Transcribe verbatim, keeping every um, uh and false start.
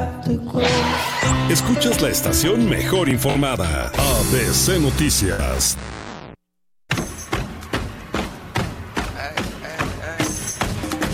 Escuchas la estación mejor informada, A B C Noticias.